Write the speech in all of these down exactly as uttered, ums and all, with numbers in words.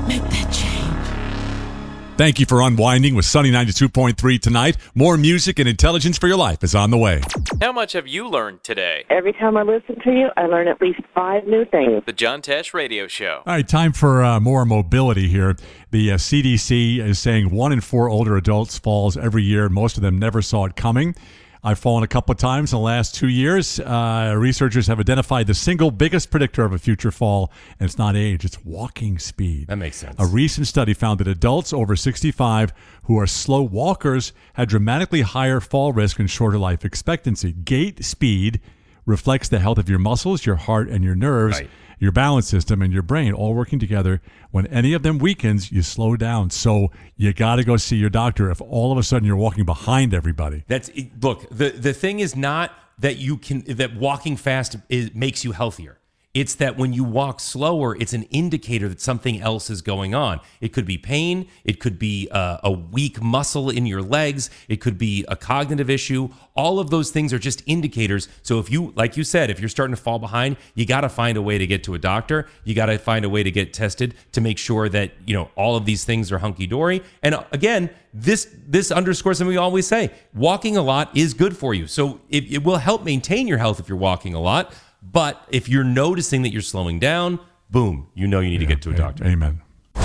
Make that change. Thank you for unwinding with Sunny ninety-two point three tonight. More music and intelligence for your life is on the way. How much have you learned today? Every time I listen to you, I learn at least five new things. The John Tesh Radio Show. All right, time for uh, more mobility here. The uh, C D C is saying one in four older adults falls every year. Most of them never saw it coming. I've fallen a couple of times in the last two years. Uh, researchers have identified the single biggest predictor of a future fall, and it's not age, it's walking speed. That makes sense. A recent study found that adults over sixty-five who are slow walkers had dramatically higher fall risk and shorter life expectancy. Gait speed reflects the health of your muscles, your heart, and your nerves. Right. Your balance system and your brain all working together. When any of them weakens, you slow down. So you got to go see your doctor if all of a sudden you're walking behind everybody. That's look, the the thing is not that you can that walking fast is, makes you healthier. It's that when you walk slower, it's an indicator that something else is going on. It could be pain. It could be a, a weak muscle in your legs. It could be a cognitive issue. All of those things are just indicators. So if you, like you said, if you're starting to fall behind, you got to find a way to get to a doctor. You got to find a way to get tested to make sure that, you know, all of these things are hunky-dory. And again, this this underscores something we always say. Walking a lot is good for you. So it, it will help maintain your health if you're walking a lot. But if you're noticing that you're slowing down, boom, you know you need yeah, to get to a doctor. Amen.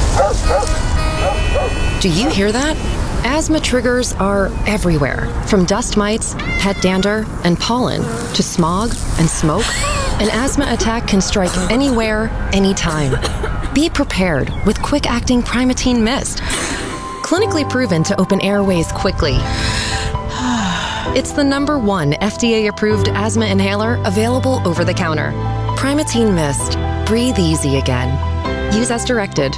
Do you hear that? Asthma triggers are everywhere, from dust mites, pet dander, and pollen, to smog and smoke. An asthma attack can strike anywhere, anytime. Be prepared with quick-acting Primatene Mist. Clinically proven to open airways quickly. It's the number one F D A-approved asthma inhaler available over the counter. Primatene Mist. Breathe easy again. Use as directed.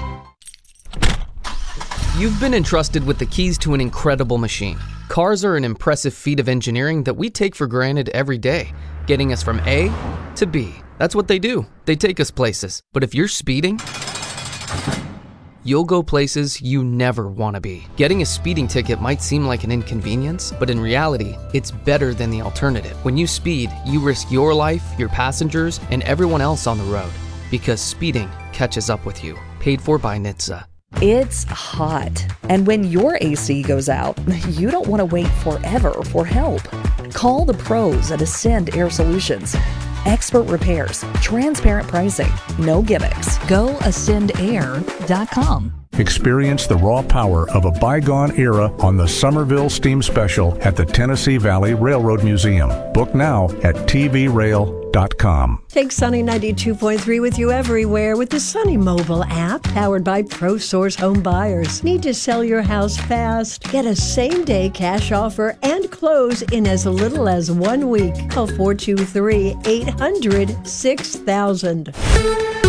You've been entrusted with the keys to an incredible machine. Cars are an impressive feat of engineering that we take for granted every day, getting us from A to B. That's what they do. They take us places. But if you're speeding, you'll go places you never want to be. Getting a speeding ticket might seem like an inconvenience, but in reality, it's better than the alternative. When you speed, you risk your life, your passengers, and everyone else on the road, because speeding catches up with you. Paid for by N H T S A. It's hot, and when your A C goes out, you don't want to wait forever for help. Call the pros at Ascend Air Solutions. Expert repairs, transparent pricing, no gimmicks. Go ascend air dot com. Experience the raw power of a bygone era on the Somerville Steam Special at the Tennessee Valley Railroad Museum. Book now at T V rail dot com. Take Sunny ninety-two point three with you everywhere with the Sunny mobile app, powered by ProSource Home Buyers. Need to sell your house fast? Get a same-day cash offer and close in as little as one week. Call four two three, eight hundred, six thousand.